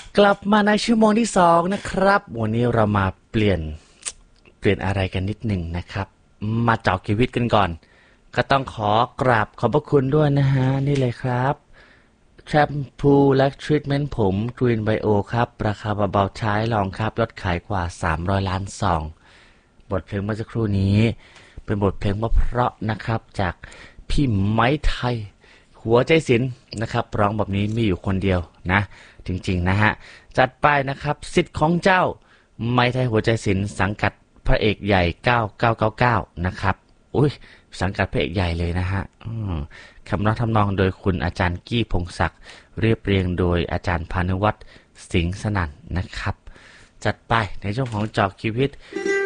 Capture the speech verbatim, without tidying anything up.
กลับมาในชั่วโมงที่สองนะครับวันนี้เรามาเปลี่ยนเปลี่ยนอะไรกันนิดหนึ่งนะครับมาเจาะชีวิตกันก่อนก็ต้องขอกราบขอบพระคุณด้วยนะฮะนี่เลยครับแชมพูและทรีทเมนต์ผมกรีนไบโอครับราคาเบาๆใช้ลองครับยอดขายกว่าสามร้อยล้านซองบทเพลงเมื่อสักครู่นี้เป็นบทเพลงเพราะๆนะครับจากพี่ไม้ไทยหัวใจศิลป์นะครับร้องแบบนี้มีอยู่คนเดียวนะจริงๆนะฮะจัดไปนะครับสิทธิ์ของเจ้าไม้ไทยหัวใจศิลป์สังกัดพระเอกใหญ่เก้าเก้าเก้าเก้านะครับอุ้ยสังกัดพระเอกใหญ่เลยนะฮะคำร้องทำนองโดยคุณอาจารย์กี้พงศักดิ์เรียบเรียงโดยอาจารย์พานุวัฒน์สิงห์สนั่นนะครับจัดไปในช่วงของเจาะชีวิต